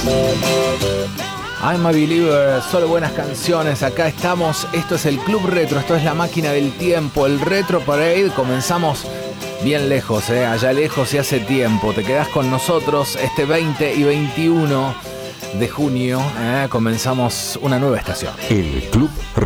I'm a Believer, solo buenas canciones, acá estamos, esto es el Club Retro, esto es la máquina del tiempo, el Retro Parade, comenzamos bien lejos, allá lejos y hace tiempo, te quedás con nosotros este 20 y 21 de junio, comenzamos una nueva estación. El Club